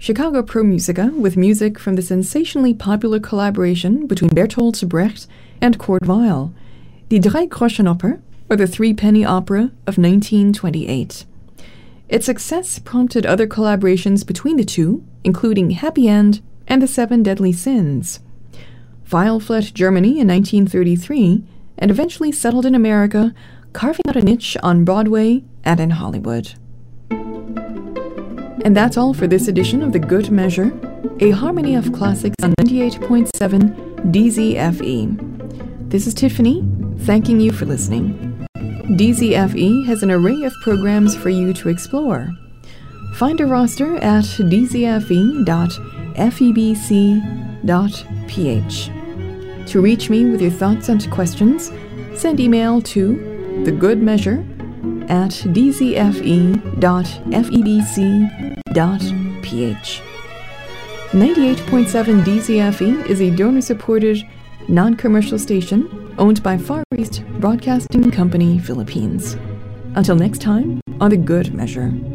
Chicago Pro Musica with music from the sensationally popular collaboration between Bertolt Brecht and Kurt Weill, Die Drei-Groschen-Oper, or the Three-Penny Opera of 1928. Its success prompted other collaborations between the two, including Happy End and The Seven Deadly Sins. Weill fled Germany in 1933 and eventually settled in America, carving out a niche on Broadway and in Hollywood. And that's all for this edition of The Good Measure, a harmony of classics on 98.7 DZFE. This is Tiffany, thanking you for listening. DZFE has an array of programs for you to explore. Find a roster at dzfe.febc.ph. To reach me with your thoughts and questions, send email to thegoodmeasure@dzfe.febc.ph. 98.7 DZFE is a donor-supported, non-commercial station owned by Far East Broadcasting Company, Philippines. Until next time, on The Good Measure.